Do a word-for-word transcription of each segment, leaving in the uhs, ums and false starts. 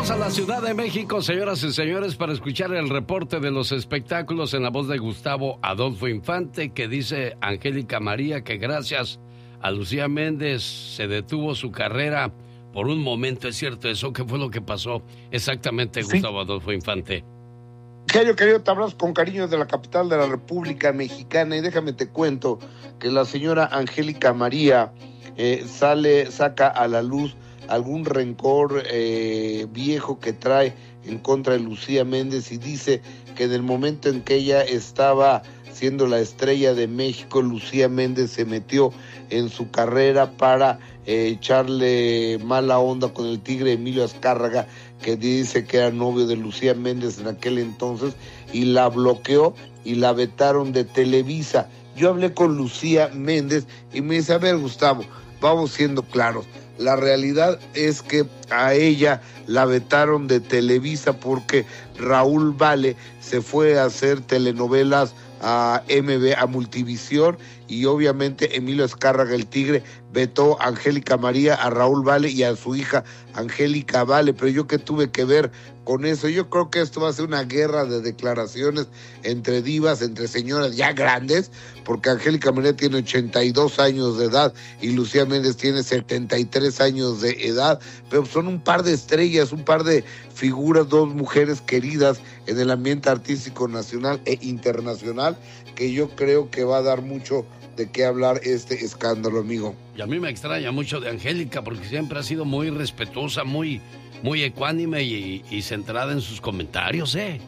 Vamos a la Ciudad de México, señoras y señores, para escuchar el reporte de los espectáculos en la voz de Gustavo Adolfo Infante, que dice Angélica María que gracias a Lucía Méndez se detuvo su carrera por un momento. ¿Es cierto eso? ¿Qué fue lo que pasó exactamente, Sí. Gustavo Adolfo Infante? Genio querido, te abrazo con cariño de la capital de la República Mexicana y déjame te cuento que la señora Angélica María eh, sale, saca a la luz algún rencor eh, viejo que trae en contra de Lucía Méndez y dice que en el momento en que ella estaba siendo la estrella de México, Lucía Méndez se metió en su carrera para eh, echarle mala onda con el tigre Emilio Azcárraga, que dice que era novio de Lucía Méndez en aquel entonces, y la bloqueó y la vetaron de Televisa. Yo hablé con Lucía Méndez y me dice, a ver, Gustavo, vamos siendo claros, la realidad es que a ella la vetaron de Televisa porque Raúl Vale se fue a hacer telenovelas a M B, a Multivisión, y obviamente Emilio Azcárraga, el tigre, vetó a Angélica María, a Raúl Vale y a su hija Angélica Vale. Pero yo qué tuve que ver con eso. Yo creo que esto va a ser una guerra de declaraciones entre divas, entre señoras ya grandes, porque Angélica María tiene ochenta y dos años de edad y Lucía Méndez tiene setenta y tres años de edad, pero son un par de estrellas, un par de figuras, dos mujeres queridas en el ambiente artístico nacional e internacional, que yo creo que va a dar mucho de qué hablar este escándalo, amigo. Y a mí me extraña mucho de Angélica porque siempre ha sido muy respetuosa, muy, muy ecuánime y, y centrada en sus comentarios, ¿eh?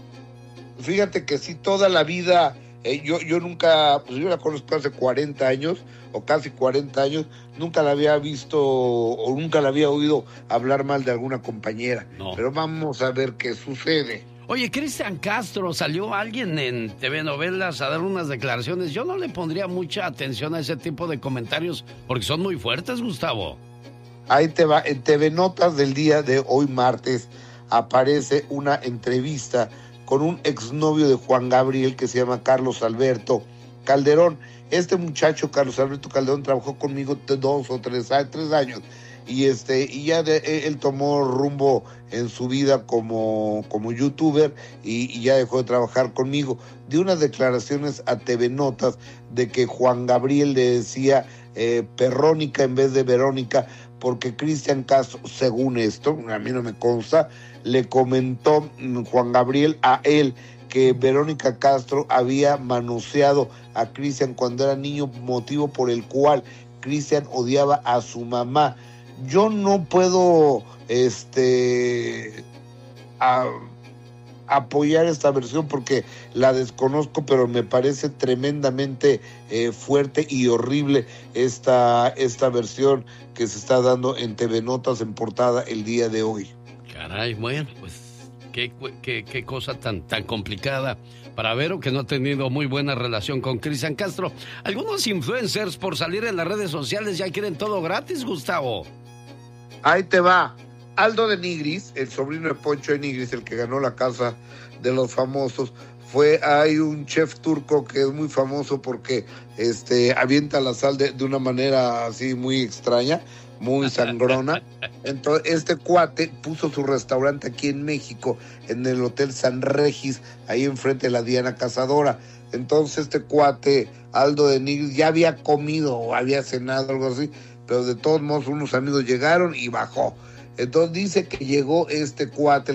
Fíjate que sí, toda la vida, eh, yo, yo nunca, pues yo la conozco hace cuarenta años, o casi cuarenta años, nunca la había visto o nunca la había oído hablar mal de alguna compañera. No. Pero vamos a ver qué sucede. Oye, Cristian Castro, salió alguien en T V Novelas a dar unas declaraciones. Yo no le pondría mucha atención a ese tipo de comentarios porque son muy fuertes, Gustavo. Ahí te va, en T V Notas del día de hoy martes aparece una entrevista con un exnovio de Juan Gabriel que se llama Carlos Alberto Calderón. Este muchacho, Carlos Alberto Calderón, trabajó conmigo dos o tres, tres años. Y este y ya de, él tomó rumbo en su vida como, como youtuber y, y ya dejó de trabajar conmigo. Dio unas declaraciones a T V Notas de que Juan Gabriel le decía eh, Perrónica en vez de Verónica, porque Cristian Castro, según esto, a mí no me consta, le comentó Juan Gabriel a él que Verónica Castro había manoseado a Cristian cuando era niño, motivo por el cual Cristian odiaba a su mamá. Yo no puedo este a, apoyar esta versión porque la desconozco, pero me parece tremendamente eh, fuerte y horrible esta, esta versión que se está dando en T V Notas en portada el día de hoy. Caray, bueno, pues qué, qué, qué cosa tan, tan complicada para Vero, que no ha tenido muy buena relación con Cristian Castro. Algunos influencers por salir en las redes sociales ya quieren todo gratis, Gustavo. Ahí te va. Aldo de Nigris, el sobrino de Poncho de Nigris, el que ganó la Casa de los Famosos, fue, hay un chef turco que es muy famoso porque este avienta la sal de, de una manera así muy extraña, muy sangrona. Entonces este cuate puso su restaurante aquí en México, en el Hotel San Regis, ahí enfrente de la Diana Cazadora. Entonces este cuate, Aldo de Nigris, ya había comido o había cenado, algo así, pero de todos modos unos amigos llegaron y bajó. Entonces dice que llegó este cuate,